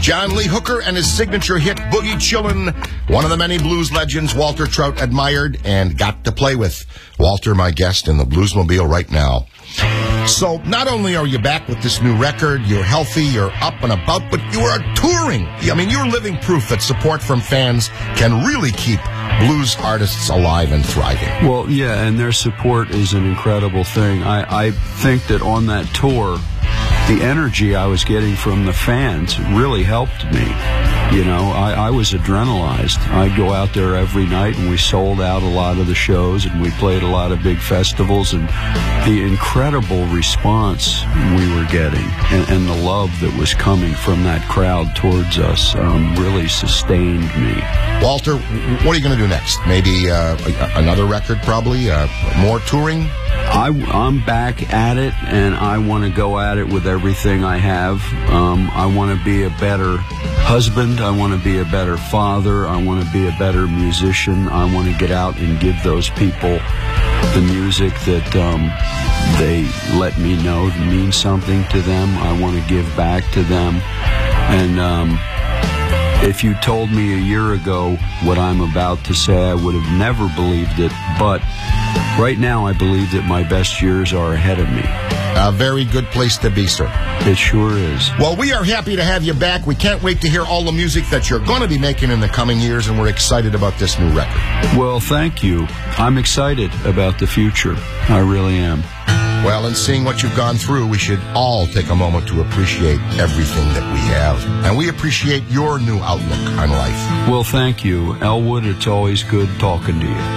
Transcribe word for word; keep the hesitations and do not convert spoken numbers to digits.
John Lee Hooker and his signature hit, Boogie Chillin', one of the many blues legends Walter Trout admired and got to play with. Walter, my guest in the Bluesmobile right now. So, not only are you back with this new record, you're healthy, you're up and about, but you are touring. I mean, you're living proof that support from fans can really keep blues artists alive and thriving. Well, yeah, and their support is an incredible thing. I, I think that on that tour, the energy I was getting from the fans really helped me. You know, I, I was adrenalized. I'd go out there every night, and we sold out a lot of the shows, and we played a lot of big festivals, and the incredible response we were getting and, and the love that was coming from that crowd towards us um, really sustained me. Walter, what are you going to do next? Maybe uh, another record, probably? Uh, more touring? I, I'm back at it, and I want to go at it with everything I have. Um, I want to be a better husband. I want to be a better father. I want to be a better musician. I want to get out and give those people the music that um, they let me know means something to them. I want to give back to them. And um, if you told me a year ago what I'm about to say, I would have never believed it. But right now, I believe that my best years are ahead of me. A very good place to be, sir. It sure is. Well, we are happy to have you back. We can't wait to hear all the music that you're going to be making in the coming years, and we're excited about this new record. Well, thank you. I'm excited about the future. I really am. Well, in seeing what you've gone through, we should all take a moment to appreciate everything that we have. And we appreciate your new outlook on life. Well, thank you. Elwood, it's always good talking to you.